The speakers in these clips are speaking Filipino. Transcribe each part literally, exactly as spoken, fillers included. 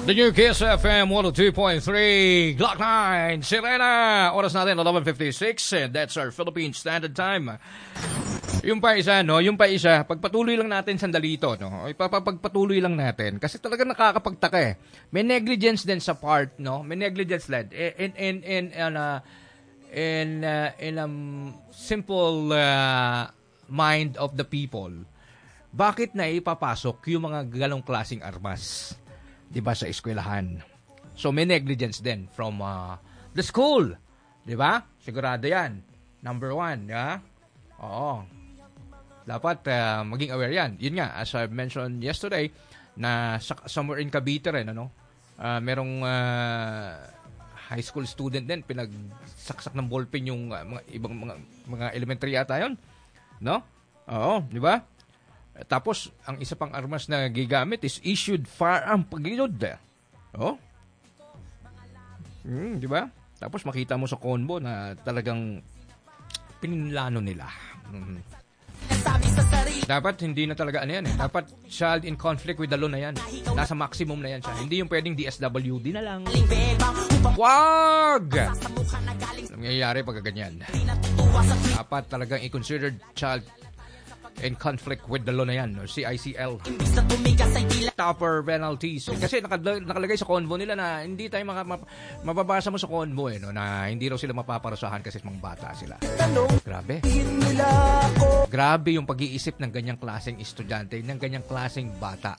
The new Kiss F M one oh two point three, Glock nine, Sirena. Oras natin, eleven fifty-six, and that's our Philippine Standard Time. Yung pa isa, no? Yung pa isa, pagpatuloy lang natin sandali ito, no? Ipapagpatuloy lang natin. Kasi talaga nakakapagtaka eh. May negligence din sa part, no? May negligence led. In, in, in, in, uh, in, uh, in a simple uh, mind of the people, bakit na ipapasok yung mga galong klaseng armas? Diba, sa eskwelahan. So, may negligence din from uh, the school. Diba? Sigurado yan. Number one, yeah? Oo. Dapat uh, maging aware yan. Yun nga, as I mentioned yesterday, na somewhere in Cavite rin, ano? Uh, merong uh, high school student din, pinagsaksak ng ballpen yung uh, mga ibang mga, mga elementary ata yun. No? Oo, diba? Tapos, ang isa pang armas na gigamit is issued firearm paglinod. Oh? Hmm, di ba? Tapos makita mo sa convo na talagang pinilano nila. Mm-hmm. Dapat hindi na talaga ano yan eh. Dapat child in conflict with the law na yan. Nasa maximum na yan siya. Hindi yung pwedeng D S W D na lang. Wag! Nangyayari pag ganyan. Dapat talagang i-considered child in conflict with the law na yan, C I C L. Tougher penalties. Kasi nakalagay sa convo nila na hindi tayo maka, mababasa mo sa convo eh, no, na hindi raw sila mapaparusahan kasi mga bata sila. Grabe. Grabe yung pag-iisip ng ganyang klaseng estudyante, ng ganyang klaseng bata.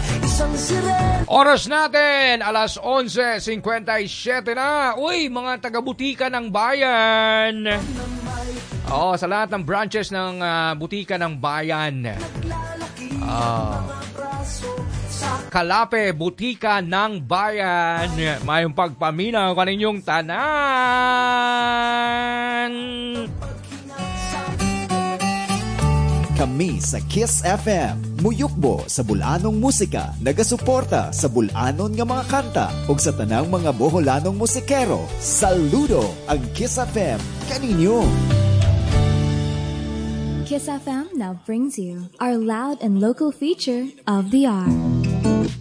Oras natin, alas eleven fifty-seven na. Uy, mga taga-butika ng bayan. Oo, sa lahat ng branches ng uh, butika ng bayan. Uh, Kalape, butika ng bayan. Mayong pagpaminaw kaninyong tanan. Kami sa Kiss F M, muyukbo sa bulanong musika, nagasuporta sa bulanon nga mga kanta ug sa tanang mga boholanong musikero. Saludo ang Kiss F M kaninyo. Kiss F M now brings you our loud and local feature of the hour.